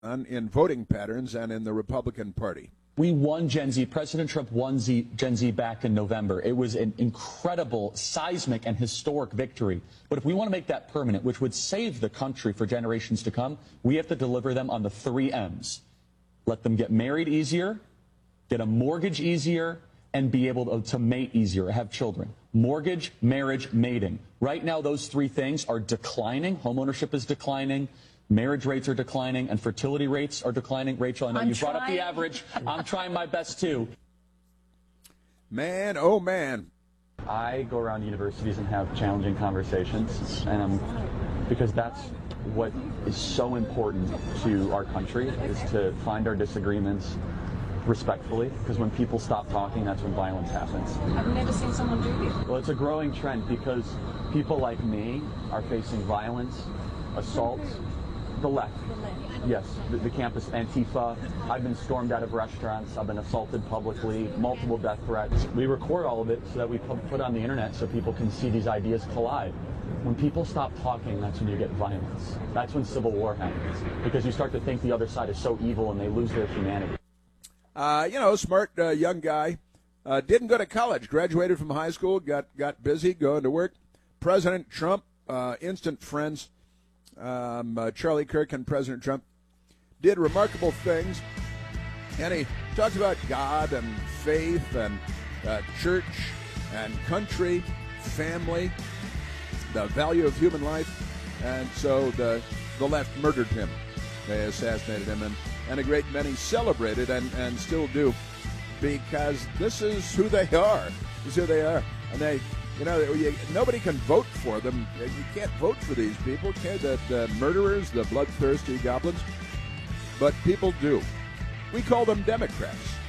in voting patterns and in the Republican Party. We won Gen Z. President Trump won Gen Z back in November. It was an incredible, seismic, and historic victory. But if we want to make that permanent, which would save the country for generations to come, we have to deliver them on the 3 M's. Let them get married easier, get a mortgage easier, and be able to mate easier, have children. Mortgage, marriage, mating. Right now, those 3 things are declining. Homeownership is declining. Marriage rates are declining, and fertility rates are declining. Rachel, I know you brought up the average. I'm trying my best, too. Man, oh, man. I go around universities and have challenging conversations, and because that's what is so important to our country, is to find our disagreements respectfully, because when people stop talking, that's when violence happens. I've never seen someone do this. Well, it's a growing trend because people like me are facing violence, assaults. The left. Yes, the campus Antifa. I've been stormed out of restaurants. I've been assaulted publicly, multiple death threats. We record all of it so that we put on the internet so people can see these ideas collide. When people stop talking, that's when you get violence. That's when civil war happens, because you start to think the other side is so evil and they lose their humanity. Smart young guy. Didn't go to college. Graduated from high school. Got busy going to work. President Trump, instant friends. Charlie Kirk and President Trump did remarkable things, and he talks about God and faith and church and country, family, the value of human life, and so the left murdered him. They assassinated him, and a great many celebrated and still do, because this is who they are. This is who they are, and they. Nobody can vote for them. You can't vote for these people, the murderers, the bloodthirsty goblins. But people do. We call them Democrats.